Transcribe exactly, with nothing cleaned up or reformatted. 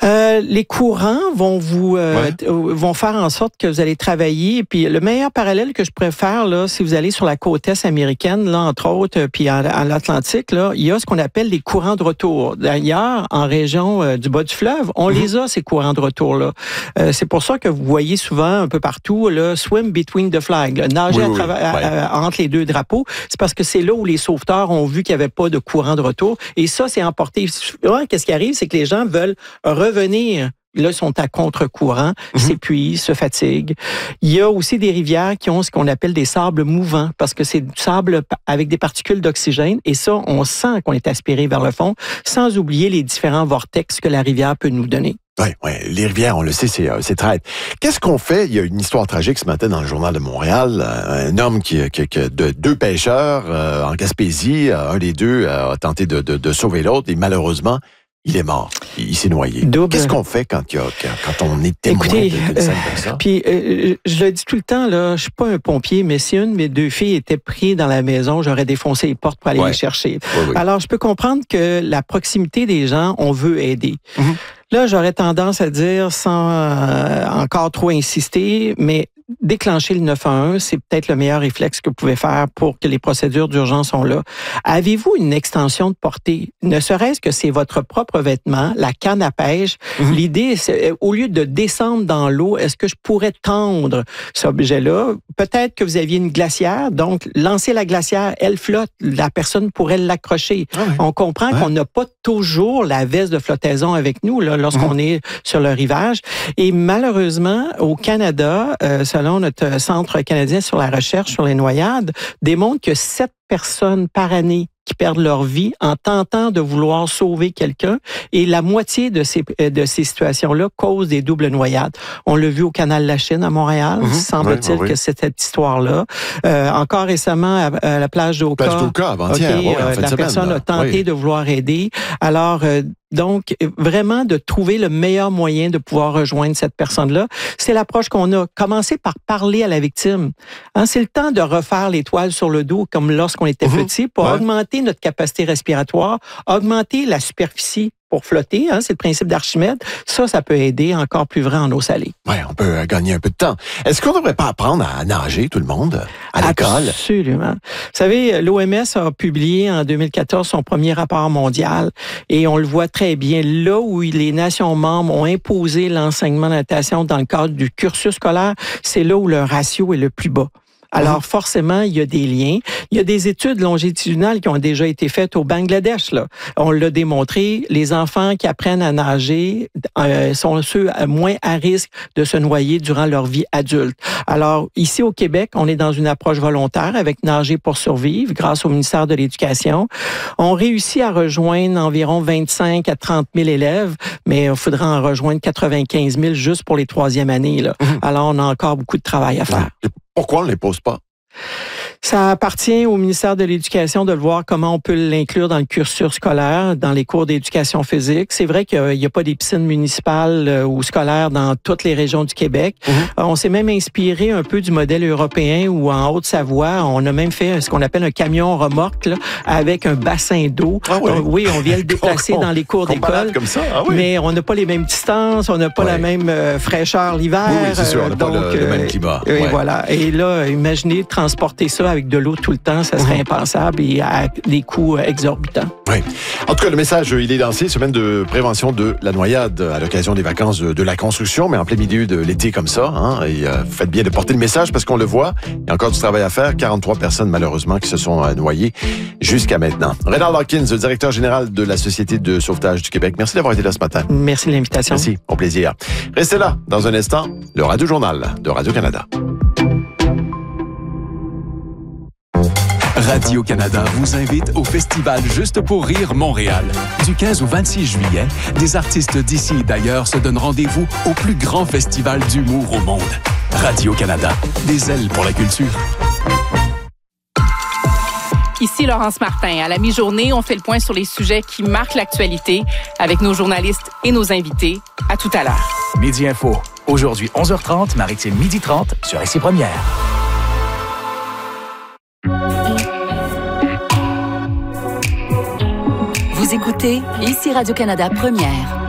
Euh, les courants vont vous euh, Ouais. vont faire en sorte que vous allez travailler. Et puis le meilleur parallèle que je pourrais faire là, si vous allez sur la côte est américaine, là entre autres, puis en, en Atlantique, là, il y a ce qu'on appelle les courants de retour. D'ailleurs, en région euh, du bas du fleuve, on mm-hmm. les a ces courants de retour là. Euh, c'est pour ça que vous voyez souvent un peu partout le swim between the flags, là, nager oui, à oui, travers, ouais. à, à, entre les deux drapeaux. C'est parce que c'est là où les sauveteurs ont vu qu'il n'y avait pas de courant de retour. Et ça, c'est emporté. Qu'est-ce qui arrive, c'est que les gens veulent revenir. Là, ils sont à contre-courant, mm-hmm. s'épuisent, se fatiguent. Il y a aussi des rivières qui ont ce qu'on appelle des sables mouvants, parce que c'est du sable avec des particules d'oxygène. Et ça, on sent qu'on est aspiré vers le fond, sans oublier les différents vortex que la rivière peut nous donner. Oui, oui, les rivières, on le sait, c'est, c'est traite. Qu'est-ce qu'on fait? Il y a une histoire tragique ce matin dans le Journal de Montréal. Un homme qui, qui, qui de deux pêcheurs euh, en Gaspésie, un des deux a tenté de, de, de sauver l'autre et malheureusement, il est mort. Il, il s'est noyé. Double. Qu'est-ce qu'on fait quand, il y a, quand on est témoin Écoutez, de scène comme ça? Euh, puis, euh, je le dis tout le temps, là, je suis pas un pompier, mais si une de mes deux filles était prise dans la maison, j'aurais défoncé les portes pour aller ouais. les chercher. Oui, oui. Alors, je peux comprendre que la proximité des gens, on veut aider. Mm-hmm. Là, j'aurais tendance à dire, sans euh, encore trop insister, mais déclencher le neuf un un, c'est peut-être le meilleur réflexe que vous pouvez faire pour que les procédures d'urgence sont là. Avez-vous une extension de portée? Ne serait-ce que c'est votre propre vêtement, la canne à pêche. Mm-hmm. L'idée, c'est, au lieu de descendre dans l'eau, est-ce que je pourrais tendre cet objet-là? Peut-être que vous aviez une glacière, donc lancer la glacière, elle flotte, la personne pourrait l'accrocher. Ah oui. On comprend ouais. qu'on n'a pas toujours la veste de flottaison avec nous là, lorsqu'on mm-hmm. est sur le rivage. Et malheureusement, au Canada, euh, selon notre Centre canadien sur la recherche sur les noyades, démontre que sept personnes par année qui perdent leur vie en tentant de vouloir sauver quelqu'un. Et la moitié de ces, de ces situations-là causent des doubles noyades. On l'a vu au canal La Chine à Montréal, mm-hmm. semble-t-il oui, oui. que c'est cette histoire-là. Euh, encore récemment, à, à la plage d'Oka, plage d'Oka avant-hier, okay, oui, euh, en fait la semaine, personne là. a tenté oui. de vouloir aider. Alors, euh, donc, vraiment de trouver le meilleur moyen de pouvoir rejoindre cette personne-là. C'est l'approche qu'on a. Commencer par parler à la victime. Hein, c'est le temps de refaire l'étoile sur le dos, comme lorsqu'on était mm-hmm. petit, pour ouais. augmenter notre capacité respiratoire, augmenter la superficie pour flotter, hein, c'est le principe d'Archimède. Ça, ça peut aider encore plus vrai en eau salée. Oui, on peut euh, gagner un peu de temps. Est-ce qu'on ne devrait pas apprendre à nager, tout le monde, à l'école? Absolument. Vous savez, l'O M S a publié en deux mille quatorze son premier rapport mondial et on le voit très bien. Là où les nations membres ont imposé l'enseignement de natation dans le cadre du cursus scolaire, c'est là où le ratio est le plus bas. Alors, forcément, il y a des liens. Il y a des études longitudinales qui ont déjà été faites au Bangladesh, là. On l'a démontré, les enfants qui apprennent à nager euh, sont ceux moins à risque de se noyer durant leur vie adulte. Alors, ici au Québec, on est dans une approche volontaire avec Nager pour survivre grâce au ministère de l'Éducation. On réussit à rejoindre environ vingt-cinq à trente mille élèves, mais il faudra en rejoindre quatre-vingt-quinze mille juste pour les troisième années, là. Mmh. Alors, on a encore beaucoup de travail à faire. Pourquoi on ne les pose pas? Ça appartient au ministère de l'Éducation de le voir comment on peut l'inclure dans le cursus scolaire, dans les cours d'éducation physique. C'est vrai qu'il n'y a pas des piscines municipales ou scolaires dans toutes les régions du Québec. Mm-hmm. On s'est même inspiré un peu du modèle européen où en Haute-Savoie, on a même fait ce qu'on appelle un camion remorque là, avec un bassin d'eau. Ah oui. Donc, oui, on vient le déplacer on, dans les cours d'école. Comme ça. Ah oui. Mais on n'a pas les mêmes distances, on n'a pas oui. la même euh, fraîcheur l'hiver. Oui, oui c'est sûr, on n'a donc, pas le, le même climat. Euh, ouais. Et voilà. Et là, imaginez transporter ça avec de l'eau tout le temps, ça serait mmh. impensable et à des coûts exorbitants. Oui. En tout cas, le message, il est lancé, semaine de prévention de la noyade à l'occasion des vacances de, de la construction, mais en plein milieu de l'été comme ça. Hein, et euh, faites bien de porter le message parce qu'on le voit, il y a encore du travail à faire. quarante-trois personnes, malheureusement, qui se sont euh, noyées jusqu'à maintenant. Reynald Hawkins, directeur général de la Société de sauvetage du Québec. Merci d'avoir été là ce matin. Merci de l'invitation. Merci, au plaisir. Restez là, dans un instant, le Radio Journal de Radio-Canada. Radio-Canada vous invite au Festival Juste pour rire Montréal. Du quinze au vingt-six juillet, des artistes d'ici et d'ailleurs se donnent rendez-vous au plus grand festival d'humour au monde. Radio-Canada, des ailes pour la culture. Ici Laurence Martin. À la mi-journée, on fait le point sur les sujets qui marquent l'actualité avec nos journalistes et nos invités. À tout à l'heure. Midi Info. Aujourd'hui, onze heures trente, Maritime midi trente sur Ici Première. Vous écoutez Ici Radio-Canada Première.